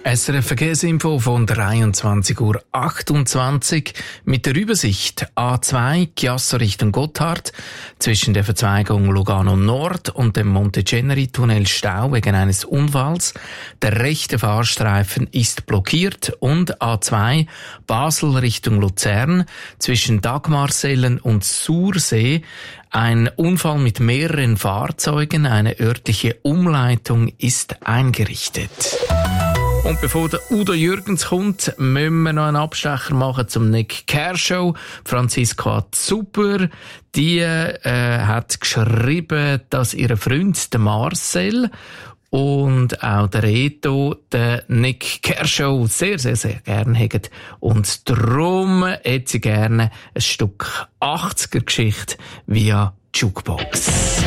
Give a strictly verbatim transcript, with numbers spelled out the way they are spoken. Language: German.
S R F Verkehrsinfo von dreiundzwanzig Uhr achtundzwanzig mit der Übersicht A zwei Chiasso Richtung Gotthard zwischen der Verzweigung Lugano Nord und dem Monteceneri-Tunnel Stau wegen eines Unfalls. Der rechte Fahrstreifen ist blockiert und A zwei Basel Richtung Luzern zwischen Dagmarsellen und Sursee. Ein Unfall mit mehreren Fahrzeugen, eine örtliche Umleitung ist eingerichtet. Und bevor der Udo Jürgens kommt, müssen wir noch einen Abstecher machen zum Nick Kershaw. Franziska Zuber, die äh, hat geschrieben, dass ihr Freund, der Marcel, und auch der Reto, der Nick Kershaw sehr, sehr, sehr gerne haben. Und darum hätte sie gerne ein Stück achtziger-Geschichte via Jukebox.